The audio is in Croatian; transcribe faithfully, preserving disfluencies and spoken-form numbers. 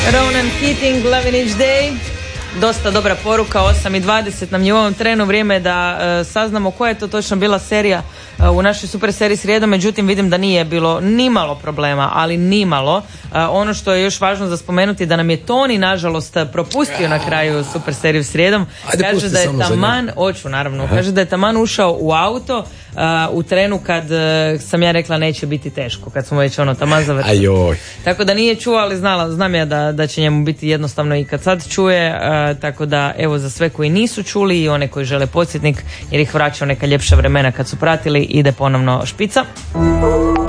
Ronan Keating, Lovin' Each Day. Dosta dobra poruka, osam i dvadeset nam je u ovom trenu, vrijeme da uh, saznamo koja je to točno bila serija uh, u našoj super seriji Srijedom, međutim vidim da nije bilo nimalo problema, ali nimalo. Uh, ono što je još važno za spomenuti da nam je Toni nažalost propustio na kraju super seriju Srijedom. Ajde, kaže da je taman, oću naravno, Aha. kaže da je taman ušao u auto uh, u trenu kad uh, sam ja rekla neće biti teško, kad smo već ono taman završili. Tako da nije čuo, ali znala, znam ja da, da će njemu biti jednostavno i kad sad čuje. Uh, tako da evo za sve koji nisu čuli i one koji žele podsjetnik jer ih vraća u neka ljepša vremena kad su pratili, ide ponovno Špica.